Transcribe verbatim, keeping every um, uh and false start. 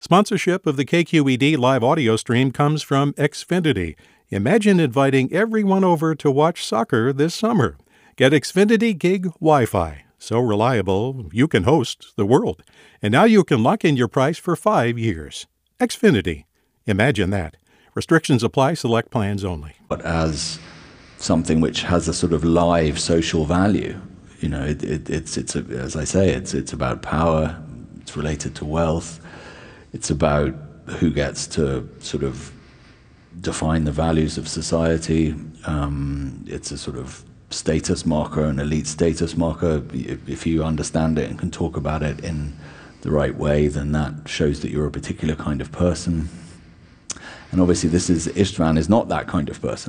Sponsorship of the K Q E D live audio stream comes from Xfinity. Imagine inviting everyone over to watch soccer this summer. Get Xfinity Gig Wi-Fi. So reliable, you can host the world. And now you can lock in your price for five years. Xfinity. Imagine that. Restrictions apply. Select plans only. But as something which has a sort of live social value, you know, it, it, it's, it's a, as I say, it's, it's about power. It's related to wealth. It's about who gets to sort of define the values of society. Um, it's a sort of status marker, an elite status marker. If you understand it and can talk about it in the right way, then that shows that you're a particular kind of person. And obviously this is, Istvan is not that kind of person.